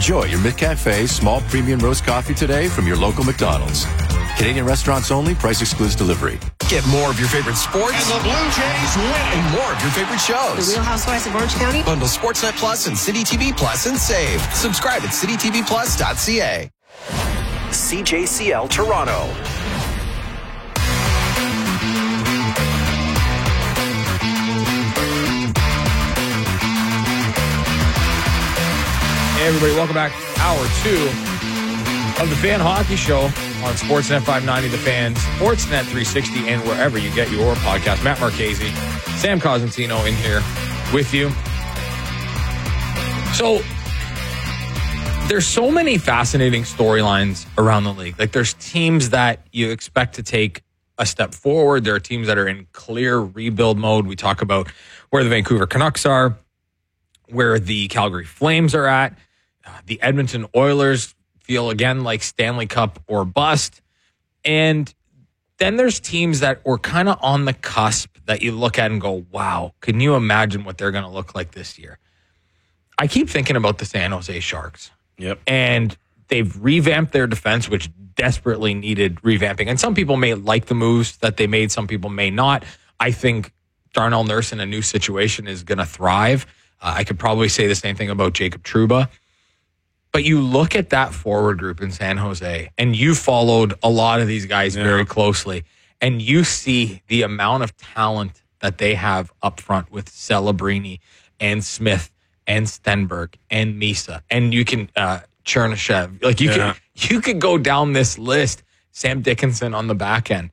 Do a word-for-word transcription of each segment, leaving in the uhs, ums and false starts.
Enjoy your McCafe small premium roast coffee today from your local McDonald's. Canadian restaurants only. Price excludes delivery. Get more of your favorite sports. And the Blue Jays win. And more of your favorite shows. The Real Housewives of Orange County. Bundle Sportsnet Plus and City T V Plus and save. Subscribe at city t v plus dot c a. C J C L Toronto. Hey everybody, welcome back. Hour two of the Fan Hockey Show on Sportsnet five ninety, The Fan, Sportsnet three sixty, and wherever you get your podcast. Matt Marchese, Sam Cosentino in here with you. So, there's so many fascinating storylines around the league. Like, there's teams that you expect to take a step forward. There are teams that are in clear rebuild mode. We talk about where the Vancouver Canucks are, where the Calgary Flames are at. Uh, the Edmonton Oilers feel, again, like Stanley Cup or bust. And then there's teams that were kind of on the cusp that you look at and go, wow, can you imagine what they're going to look like this year? I keep thinking about the San Jose Sharks. Yep. And they've revamped their defense, which desperately needed revamping. And some people may like the moves that they made. Some people may not. I think Darnell Nurse in a new situation is going to thrive. Uh, I could probably say the same thing about Jacob Trouba. But you look at that forward group in San Jose, and you followed a lot of these guys yeah. very closely, and you see the amount of talent that they have up front with Celebrini and Smith and Stenberg and Misa, and you can uh, Chernishev. Like you yeah. can, you could go down this list. Sam Dickinson on the back end.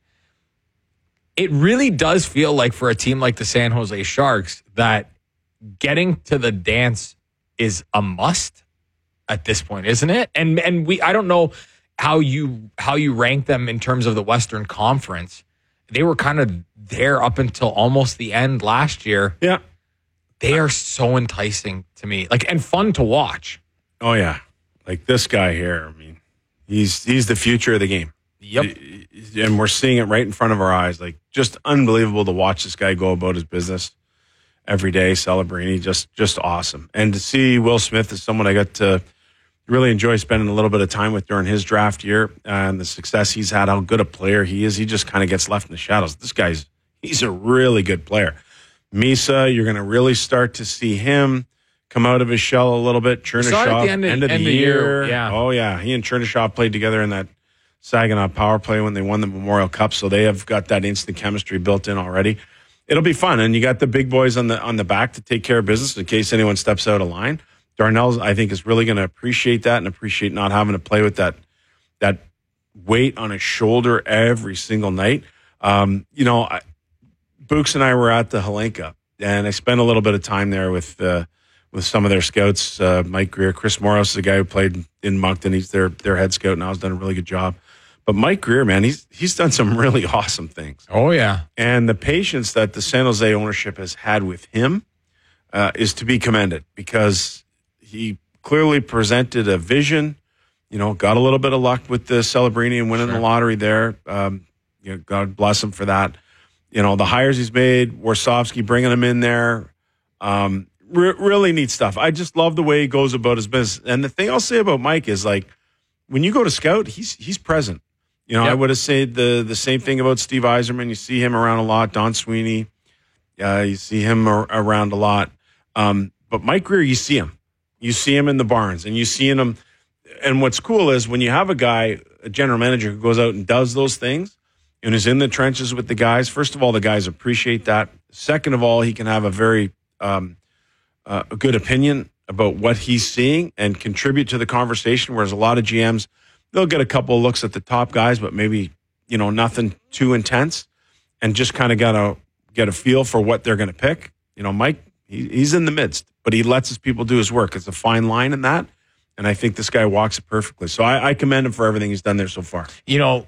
It really does feel like for a team like the San Jose Sharks that getting to the dance is a must at this point, isn't it? And and we I don't know how you how you rank them in terms of the Western Conference. They were kind of there up until almost the end last year. Yeah. They are so enticing to me. Like and fun to watch. Oh yeah. Like this guy here, I mean, he's he's the future of the game. Yep. And we're seeing it right in front of our eyes. Like just unbelievable to watch this guy go about his business every day. Celebrini, just just awesome. And to see Will Smith as someone I got to really enjoy spending a little bit of time with during his draft year and the success he's had, how good a player he is. He just kind of gets left in the shadows. This guy's, he's a really good player. Misa, you're going to really start to see him come out of his shell a little bit. Chernishaw, end, end of end the year. year. Yeah. Oh, yeah. He and Chernishaw played together in that Saginaw power play when they won the Memorial Cup, so they have got that instant chemistry built in already. It'll be fun, and you got the big boys on the on the back to take care of business in case anyone steps out of line. Darnell, I think, is really going to appreciate that and appreciate not having to play with that that weight on his shoulder every single night. Um, you know, I, Books and I were at the Helenka, and I spent a little bit of time there with uh, with some of their scouts. Uh, Mike Greer, Chris Morris is the guy who played in Moncton. He's their their head scout now. Has done a really good job. But Mike Greer, man, he's he's done some really awesome things. Oh yeah, and the patience that the San Jose ownership has had with him uh, is to be commended because he clearly presented a vision. You know, got a little bit of luck with the Celebrini and winning sure. the lottery there. Um, you know, God bless him for that. You know, the hires he's made, Warsofsky bringing him in there, um, re- really neat stuff. I just love the way he goes about his business. And the thing I'll say about Mike is, like, when you go to scout, he's he's present. You know, yep. I would have said the the same thing about Steve Yzerman. You see him around a lot. Don Sweeney, uh, you see him ar- around a lot. Um, but Mike Greer, you see him. You see him in the barns, and you see him. And what's cool is when you have a guy, a general manager, who goes out and does those things and is in the trenches with the guys. First of all, the guys appreciate that. Second of all, he can have a very um, uh, a good opinion about what he's seeing and contribute to the conversation. Whereas a lot of G Ms, they'll get a couple of looks at the top guys, but maybe, you know, nothing too intense, and just kind of got to get a feel for what they're going to pick. You know, Mike, he, he's in the midst, but he lets his people do his work. It's a fine line in that, and I think this guy walks it perfectly. So I, I commend him for everything he's done there so far. You know,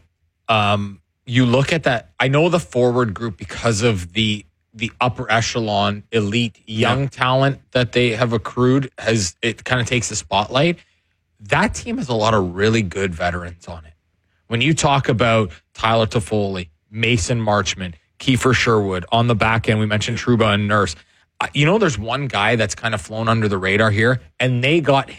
um, you look at that. I know the forward group because of the the upper echelon, elite, young yeah. talent that they have accrued, has it kind of takes the spotlight. That team has a lot of really good veterans on it. When you talk about Tyler Toffoli, Mason Marchment, Kiefer Sherwood, on the back end, we mentioned Trouba and Nurse. You know, there's one guy that's kind of flown under the radar here, and they got